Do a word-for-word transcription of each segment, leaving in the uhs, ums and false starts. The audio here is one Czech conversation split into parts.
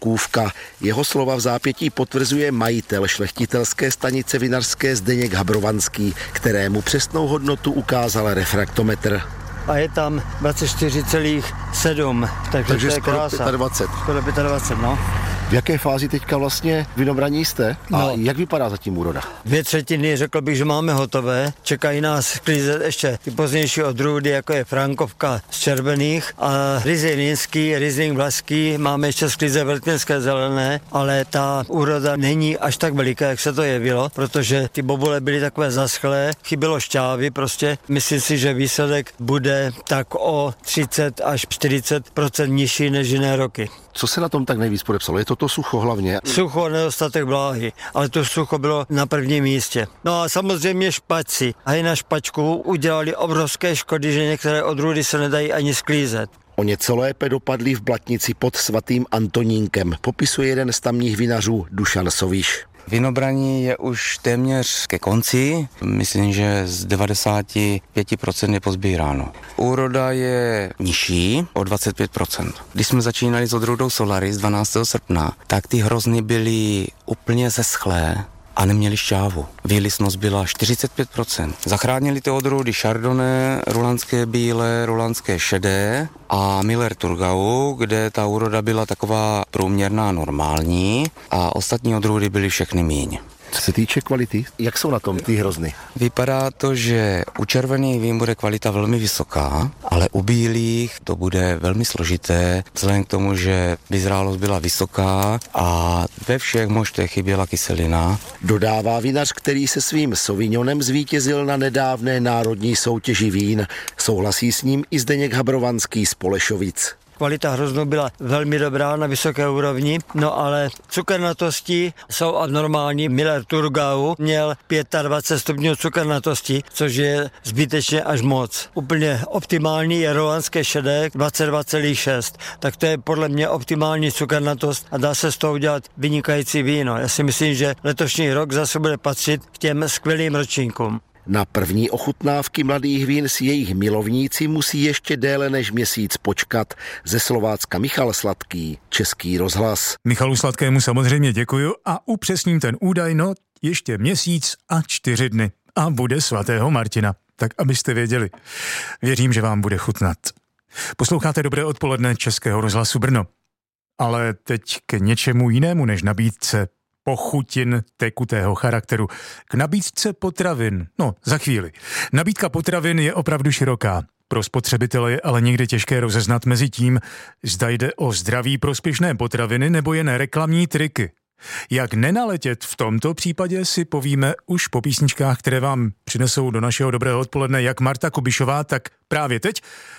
Rakůvka. Jeho slova v zápětí potvrzuje majitel šlechtitelské stanice vinařské Zdeněk Habrovanský, kterému přesnou hodnotu ukázal refraktometr. A je tam dvacet čtyři celá sedm, takže, takže to je skoro krása. dvacet pět. Skoro dvacet pět, no. V jaké fázi teďka vlastně vinobraní jste? A No. jak vypadá zatím úroda? Dvě třetiny, řekl bych, že máme hotové. Čekají nás sklízet ještě ty pozdější odrůdy, jako je Frankovka z červených a Riesling Línský, Riesling Vlašský. Máme ještě sklízet Vrtměnské zelené, ale ta úroda není až tak veliká, jak se to jevilo, protože ty bobule byly takové zaschlé, chybělo šťávy prostě. Myslím si, že výsledek bude tak o třicet až čtyřicet procent nižší než jiné roky. Co se na tom tak nejvíc podepsalo? Je to to sucho hlavně? Sucho, nedostatek vláhy, ale to sucho bylo na prvním místě. No a samozřejmě špaci. A i na špačku udělali obrovské škody, že některé odrůdy se nedají ani sklízet. O něco lépe dopadli v Blatnici pod svatým Antonínkem, popisuje jeden z tamních vinařů Dušan Sovíš. Vinobraní je už téměř ke konci, myslím, že z devadesát pět procent je pozbíráno. Úroda je nižší o dvacet pět procent. Když jsme začínali s odrůdou Solaris dvanáctého srpna, tak ty hrozny byly úplně zeschlé a neměli šťávu. Výlisnost byla čtyřicet pět procent. Zachránili ty odrůdy Chardonnay, rulanské bílé, rulanské šedé a Miller Thurgau, kde ta úroda byla taková průměrná, normální a ostatní odrůdy byly všechny míň. Co se týče kvality, jak jsou na tom ty hrozny? Vypadá to, že u červených vín bude kvalita velmi vysoká, ale u bílých to bude velmi složité, vzhledem k tomu, že vyzrálost byla vysoká a ve všech moštech chyběla kyselina. Dodává vinař, který se svým Sauvignonem zvítězil na nedávné národní soutěži vín. Souhlasí s ním i Zdeněk Habrovanský z Polešovic. Kvalita hroznů byla velmi dobrá na vysoké úrovni, no ale cukernatosti jsou abnormální. Miller Thurgau měl dvacet pět stupňů cukernatosti, což je zbytečně až moc. Úplně optimální je rolanské šedé dvacet dva celá šest, tak to je podle mě optimální cukernatost a dá se z toho udělat vynikající víno. Já si myslím, že letošní rok zase bude patřit k těm skvělým ročníkům. Na první ochutnávky mladých vín si jejich milovníci musí ještě déle než měsíc počkat. Ze Slovácka Michal Sladký, Český rozhlas. Michalu Sladkému samozřejmě děkuju a upřesním ten údaj, no ještě měsíc a čtyři dny. A bude svatého Martina, tak abyste věděli. Věřím, že vám bude chutnat. Posloucháte Dobré odpoledne Českého rozhlasu Brno. Ale teď k něčemu jinému než nabídce pochutin tekutého charakteru. K nabídce potravin. No, za chvíli. Nabídka potravin je opravdu široká. Pro spotřebitele je ale někdy těžké rozeznat mezi tím, zda jde o zdraví prospěšné potraviny nebo jen reklamní triky. Jak nenaletět v tomto případě si povíme už po písničkách, které vám přinesou do našeho dobrého odpoledne jak Marta Kubišová, tak právě teď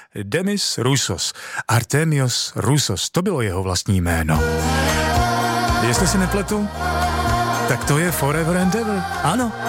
Demis Roussos. Artemios Roussos, to bylo jeho vlastní jméno. Jestli si nepletu, tak to je Forever and Ever. Ano.